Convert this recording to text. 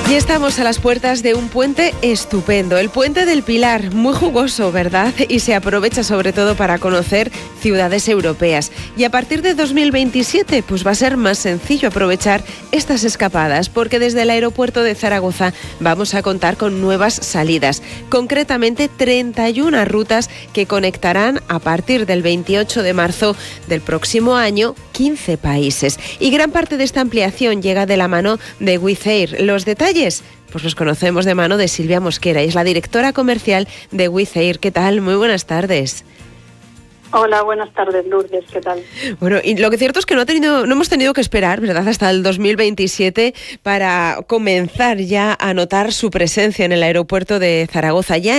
Y estamos a las puertas de un puente estupendo, el Puente del Pilar, muy jugoso, ¿verdad? Y se aprovecha sobre todo para conocer ciudades europeas. Y a partir de 2027, pues va a ser más sencillo aprovechar estas escapadas, porque desde el aeropuerto de Zaragoza vamos a contar con nuevas salidas, concretamente 31 rutas que conectarán a partir del 28 de marzo del próximo año 15 países. Y gran parte de esta ampliación llega de la mano de Wizz Air. Los detalles pues los conocemos de mano de Silvia Mosquera, y es la directora comercial de Wizz Air. ¿Qué tal? Muy buenas tardes. Hola, buenas tardes, Lourdes, ¿qué tal? Bueno, y lo que es cierto es que no hemos tenido que esperar, ¿verdad?, hasta el 2027 para comenzar ya a notar su presencia en el aeropuerto de Zaragoza. Ya